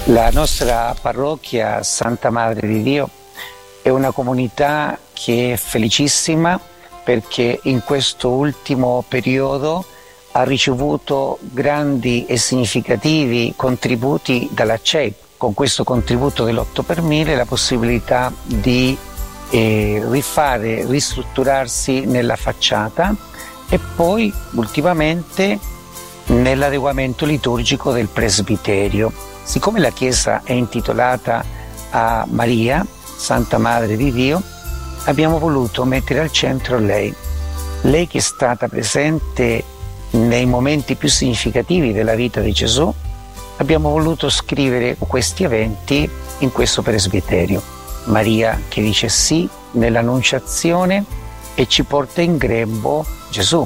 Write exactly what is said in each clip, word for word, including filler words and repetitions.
La nostra parrocchia Santa Madre di Dio è una comunità che è felicissima perché in questo ultimo periodo ha ricevuto grandi e significativi contributi dalla C E I. Con questo contributo dell'otto per mille la possibilità di eh, rifare, ristrutturarsi nella facciata e poi ultimamente nell'adeguamento liturgico del presbiterio. Siccome la chiesa è intitolata a Maria, Santa Madre di Dio, abbiamo voluto mettere al centro lei. Lei che è stata presente nei momenti più significativi della vita di Gesù, abbiamo voluto scrivere questi eventi in questo presbiterio. Maria che dice sì nell'annunciazione e ci porta in grembo Gesù.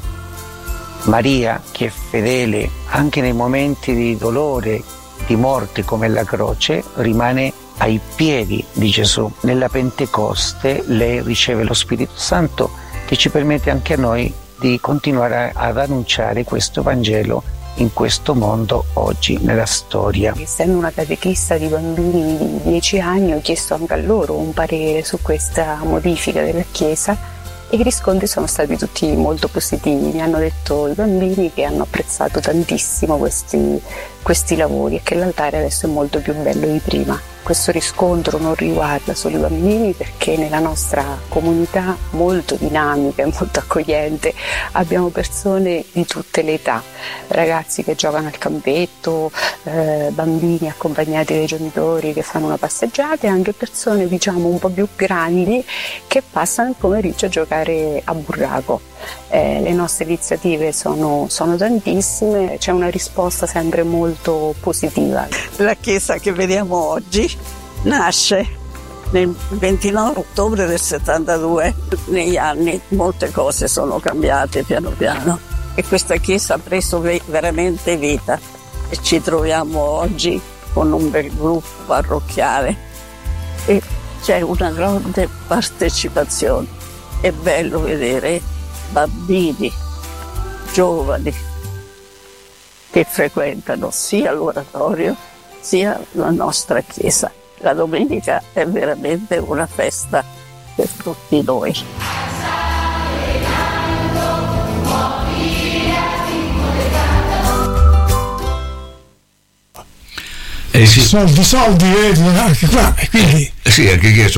Maria che è fedele anche nei momenti di dolore, di morte come la croce, rimane ai piedi di Gesù. Nella Pentecoste lei riceve lo Spirito Santo che ci permette anche a noi di continuare ad annunciare questo Vangelo in questo mondo oggi, nella storia. Essendo una catechista di bambini di dieci anni, ho chiesto anche a loro un parere su questa modifica della Chiesa e i riscontri sono stati tutti molto positivi. Mi hanno detto i bambini che hanno apprezzato tantissimo questi, questi lavori e che l'altare adesso è molto più bello di prima. Questo riscontro non riguarda solo i bambini perché nella nostra comunità molto dinamica e molto accogliente abbiamo persone di tutte le età, ragazzi che giocano al campetto, eh, bambini accompagnati dai genitori che fanno una passeggiata e anche persone diciamo un po' più grandi che passano il pomeriggio a giocare a burraco. Eh, le nostre iniziative sono, sono tantissime, c'è una risposta sempre molto positiva. La chiesa che vediamo oggi nasce nel ventinove ottobre del settantadue. Negli anni molte cose sono cambiate piano piano e questa chiesa ha preso veramente vita e ci troviamo oggi con un bel gruppo parrocchiale e c'è una grande partecipazione. È bello vedere bambini, giovani che frequentano sia l'oratorio sia la nostra chiesa. La domenica è veramente una festa per tutti noi. Eh sì. Soldi, soldi, eh, anche qua, e quindi... Sì, anche che